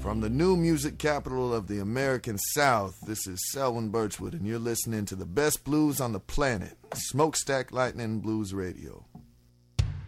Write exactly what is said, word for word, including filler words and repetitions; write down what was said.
From the new music capital of the American South, this is Selwyn Birchwood, and you're listening to the best blues on the planet, Smokestack Lightning Blues Radio.